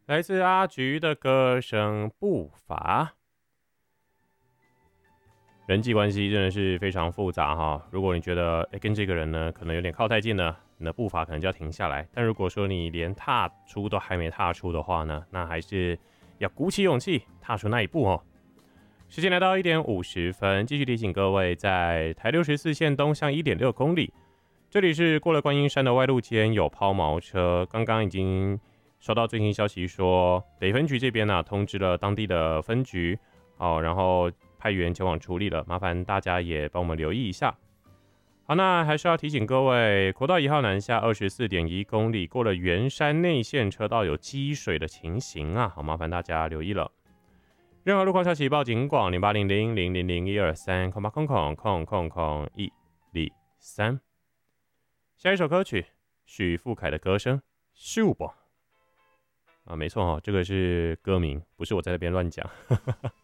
来自阿菊的歌声步伐。人际关系真的是非常复杂哈。如果你觉得跟这个人呢可能有点靠太近了，你的步伐可能就要停下来。但如果说你连踏出都还没踏出的话呢，那还是要鼓起勇气踏出那一步哦。时间来到1点50分，继续提醒各位，在台64线东向1.6公里，这里是过了观音山的外路间有抛锚车，刚刚已经收到最新消息说，北分局这边通知了当地的分局，然后派员前往处理了，麻烦大家也帮我们留意一下。好，那还是要提醒各位，国道1号南下24.1公里，过了圆山内线车道有积水的情形啊，好，麻烦大家留意了。任何路况消息报警广0800000123空空空空空空103。下一首歌曲，许富凯的歌声《秀吧》啊，没错这个是歌名，不是我在那边乱讲。